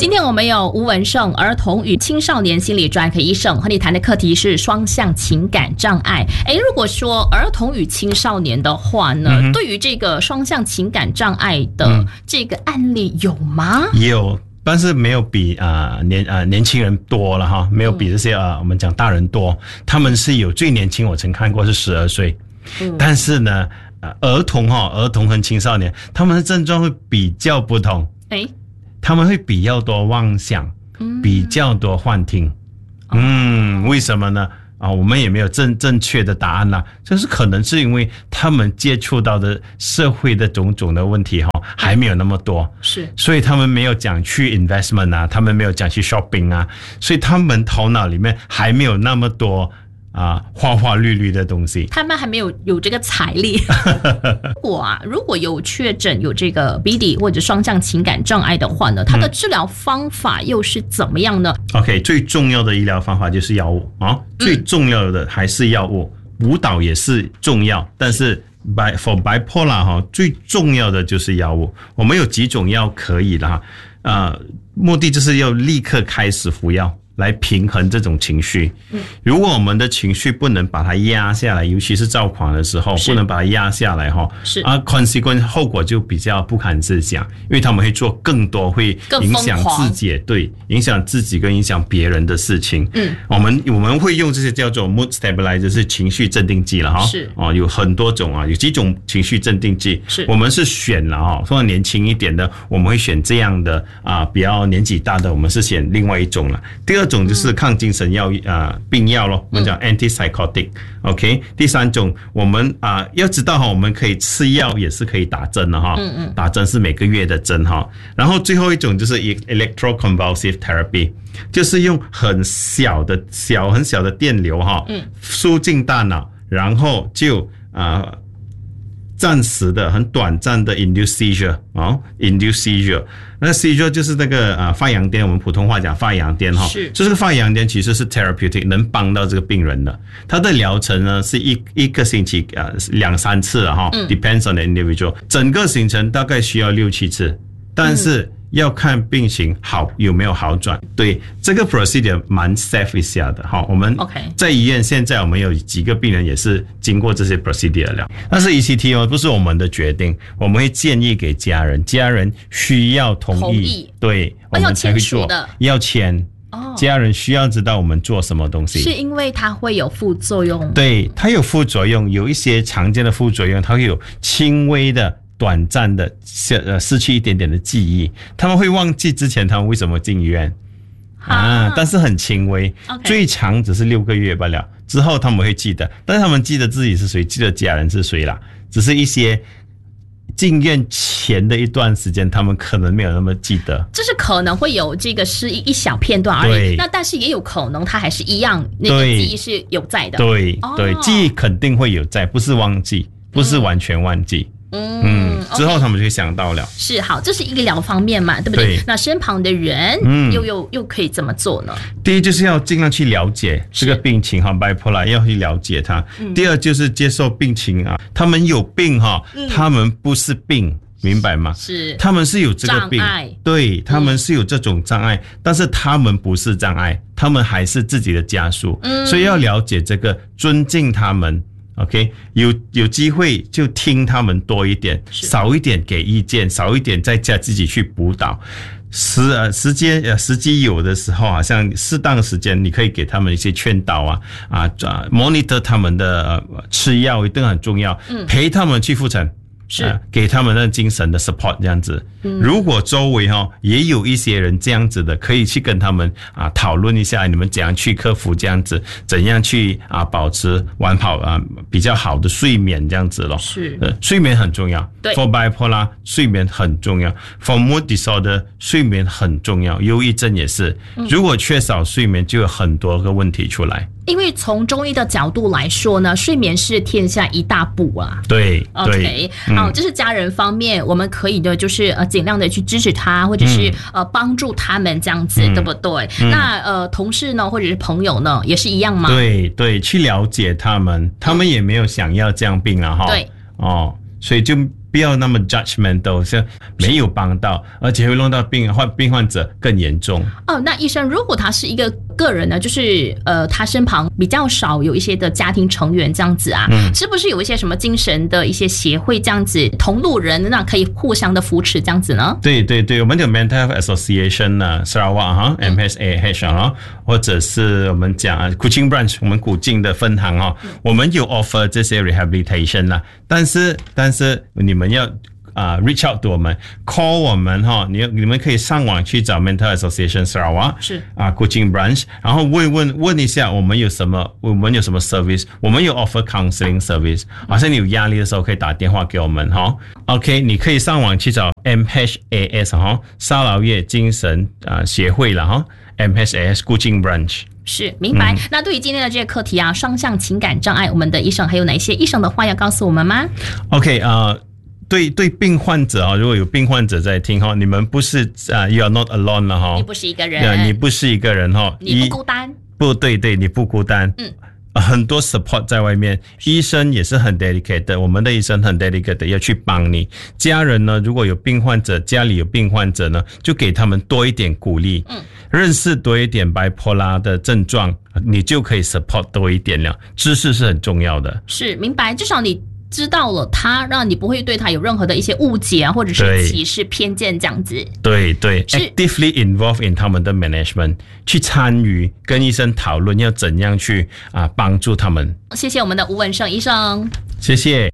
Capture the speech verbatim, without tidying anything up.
今天我们有吴文胜儿童与青少年心理专科医生和你谈的课题是双向情感障碍。诶，如果说儿童与青少年的话呢，嗯、对于这个双向情感障碍的这个案例有吗？ 嗯、有。但是没有比啊、呃、年啊、呃、年轻人多了哈，没有比这些啊、呃、我们讲大人多。他们是有最年轻，我曾看过是十二岁，嗯，但是呢，呃，儿童哈，儿童和青少年，他们的症状会比较不同，诶，他们会比较多妄想，嗯，比较多幻听，嗯，为什么呢？啊，我们也没有正正确的答案啦，就是可能是因为他们接触到的社会的种种的问题哈，还没有那么多， 是， 所以他们没有讲去 investment 啊，他们没有讲去 shopping 啊，所以他们头脑里面还没有那么多啊花花绿绿的东西， 他们还没有有这个财力。如果啊，如果有确诊有这个 B D 或者双向情感障碍的话呢，它的治疗方法又是怎么样呢？ 嗯、OK， 最重要的医疗方法就是药物啊、哦，最重要的还是药物，舞蹈也是重要，但是 by for bipolar 哈，最重要的就是药物。我们有几种药可以的哈，呃，目的就是要立刻开始服药。来平衡这种情绪，如果我们的情绪不能把它压下来，尤其是躁狂的时候，不能把它压下来哈，是啊 ，consequence 后果就比较不堪设想，因为他们会做更多会影响自己，对，影响自己跟影响别人的事情。嗯，我们我们会用这些叫做 mood stabilizer， 是情绪镇定剂了哈，是哦，有很多种啊，有几种情绪镇定剂，是我们是选了哈，说年轻一点的，我们会选这样的啊，比较年纪大的，我们是选另外一种了。第二。第二种就是抗精神药啊、呃、病药咯，我们讲 antipsychotic、嗯。OK， 第三种我们啊、呃、要知道哈，我们可以吃药，也是可以打针的哈。嗯嗯，打针是每个月的针哈。然后最后一种就是 electroconvulsive therapy， 就是用很小的小很小的电流哈，嗯，输进大脑，然后就啊。呃暂时的、很短暂的 induce seizure 哦 ，induce seizure， 那 seizure 就是那个啊发羊癫，我们普通话讲发羊癫哈，是，这个发羊癫其实是 therapeutic， 能帮到这个病人的。它的疗程呢是一一个星期啊两三次哈、嗯、，depends on the individual， 整个行程大概需要六七次，但是。嗯要看病情好有没有好转，对这个 procedure 蛮 safe 一下的哈。我们在医院现在我们有几个病人也是经过这些 procedure 了，但是 E C T 哦不是我们的决定，我们会建议给家人，家人需要同意，同意对，我们才会做，要签。哦，家人需要知道我们做什么东西， 是因为它会有副作用， 对，它有副作用，有一些常见的副作用，它会有轻微的。短暂的失失去一点点的记忆，他们会忘记之前他们为什么进医院啊，但是很轻微， okay. 最长只是六个月罢了，之后他们会记得，但是他们记得自己是谁，记得家人是谁啦，只是一些进院前的一段时间他们可能没有那么记得， 就是可能会有这个失忆一小片段而已，那但是也有可能他还是一样那个记忆是有在的， 对、哦、对，记忆肯定会有在，不是忘记，不是完全忘记，嗯嗯，之后他们就想到了。 是，好，这是医疗方面嘛，对不对？对，那身旁的人，嗯，又又又可以怎么做呢？ 第一就是要尽量去了解这个病情哈 ，bipolar 要去了解它、嗯。第二就是接受病情啊，他们有病哈、嗯，他们不是病。明白吗？ 是， 他们是有这个病，对，他们是有这种障碍、嗯，但是他们不是障碍，他们还是自己的家属、嗯，所以要了解这个，尊敬他们。OK， 有有机会就听他们多一点，少一点给意见，少一点在家自己去辅导。时呃时间呃时机有的时候啊，像适当的时间，你可以给他们一些劝导啊啊啊 ，monitor 他们的、呃、吃药一定很重要，嗯、陪他们去复诊。是、呃、给他们的精神的 support 这样子、嗯、如果周围哈、哦、也有一些人这样子的，可以去跟他们啊讨论一下，你们怎样去克服这样子，怎样去啊保持完好啊比较好的睡眠这样子咯。是、呃、睡眠很重要，对 for bipolar 睡眠很重要， for mood disorder 睡眠很重要，忧郁症也是、嗯、如果缺少睡眠就有很多个问题出来。 因为从中医的角度来说呢，睡眠是天下一大补啊。 对 ，OK， 好、嗯，这是家人方面，我们可以的，就是呃尽量的去支持他，或者是、嗯、呃帮助他们这样子，嗯、对不对？嗯、那呃同事呢，或者是朋友呢，也是一样吗？ 对对，去了解他们，他们也没有想要这样病啊哈。对，哦，所以就不要那么 judgmental， 像没有帮到，而且会弄到病患病患者更严重。 哦，那医生，如果他是一个个人呢，就是呃，他身旁比较少有一些的家庭成员这样子啊，嗯，是不是有一些什么精神的一些协会这样子，同路人那可以互相的扶持这样子呢？ 对对对，我们有 Mental Health Association 啊 ，Sarawak 哈 ，M H A H 啊，或者是我们讲啊 Kuching Branch， 我们古晋的分行哦，嗯，我们有 offer 这些 rehabilitation 啦，但是但是你们要啊、uh, reach out to 我们 call 我们哈，你你们可以上网去找 Mental Association Sarawak 是啊 Kuching Branch， 然后问问问一下我们有什么我们有什么 service， 我们有 offer counseling service， 好像你有压力的时候可以打电话给我们哈。OK， 你可以上网去找 M H A S 哈，沙劳越精神啊协会了哈 ，M H A S Kuching Branch。 是，明白。嗯、那对于今天的这个课题啊，双向情感障碍，我们的医生还有哪些医生的话要告诉我们吗 ？OK 啊、uh,。对对，病患者啊，如果有病患者在听哈，你们不是啊 ，you are not alone 了哈， 你不是一个人， 你不是一个人哈， 你不孤单， 不对对，你不孤单，嗯。很多 support 在外面，医生也是很 dedicated， 我们的医生很 dedicated 要去帮你。家人呢，如果有病患者，家里有病患者呢，就给他们多一点鼓励，嗯，认识多一点 bipolar 的症状，你就可以 support 多一点了。知识是很重要的， 是明白，至少你知道了他，让你不会对他有任何的一些误解啊，或者是歧视偏见这样子。 对对 ，actively involved in 他们的 management， 去参与跟医生讨论要怎样去啊帮助他们。 谢谢我们的吴文胜医生， 谢谢。